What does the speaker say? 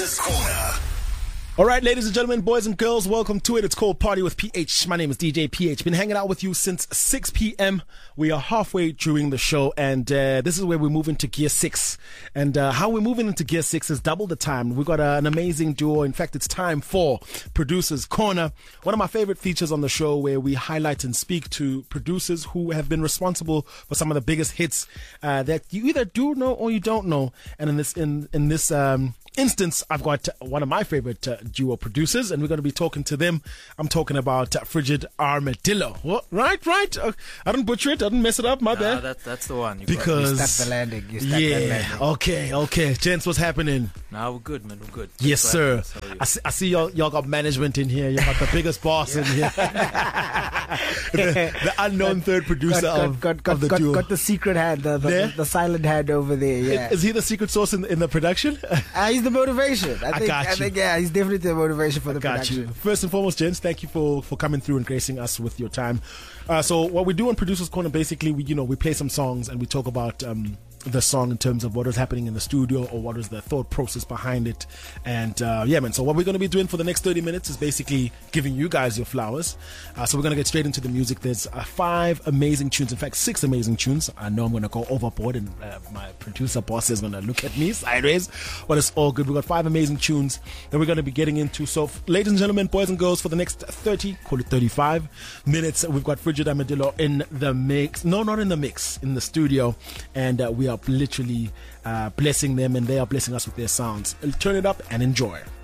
Producer's Corner. All right, ladies and gentlemen, boys and girls, welcome to it. It's called Party with PH. My name is DJ PH. Been hanging out with you since 6 p.m. We are halfway during the show, and this is where we move into Gear 6. And how we're moving into Gear 6 is double the time. We've got an amazing duo. In fact, it's time for Producer's Corner, one of my favorite features on the show where we highlight and speak to producers who have been responsible for some of the biggest hits that you either do know or you don't know. And in this instance, I've got one of my favorite duo producers, and we're going to be talking to them. I'm talking about Frigid Armadillo. What? Right. I didn't butcher it. I didn't mess it up. My bad. That's the one. Because you stuck the landing. That landing. Okay. Gents, what's happening? Nah, we're good, man. We're good. Yes, sir. I see y'all got management in here. You got the biggest boss in here. the unknown third producer of the duo. Got the secret hand, the silent hand over there. Yeah. Is he the secret source in the production? He's the motivation. I think he's definitely the motivation for the production. First and foremost, gents, thank you for coming through and gracing us with your time. So what we do on Producer's Corner, basically, we play some songs and we talk about the song in terms of what was happening in the studio or what was the thought process behind it. And so what we're going to be doing for the next 30 minutes is basically giving you guys your flowers. So we're going to get straight into the music. There's 5 amazing tunes, in fact 6 amazing tunes. I know I'm going to go overboard and my producer boss is going to look at me sideways, but it's all good. We've got 5 amazing tunes that we're going to be getting into. So ladies and gentlemen, boys and girls, for the next 35 minutes, we've got Frigid Armadillo in the mix. No, not in the mix, in the studio. And we are literally blessing them, and they are blessing us with their sounds. Turn it up and enjoy.